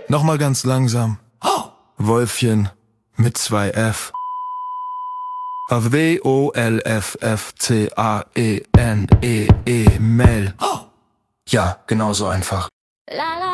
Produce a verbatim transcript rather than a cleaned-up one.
Nochmal ganz langsam. Wolfchen mit zwei F. W O L F F C A E N E E Mel. Ja, genau so einfach.